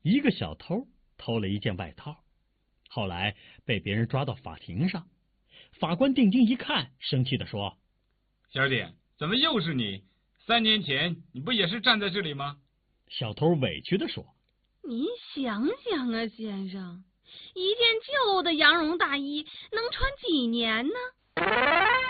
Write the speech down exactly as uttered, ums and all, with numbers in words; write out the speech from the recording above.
一个小偷偷了一件外套，后来被别人抓到法庭上。法官定睛一看，生气地说： 小姐，怎么又是你？三年前你不也是站在这里吗？ 小偷委屈地说： 你想想啊，先生，一件旧的羊绒大衣能穿几年呢？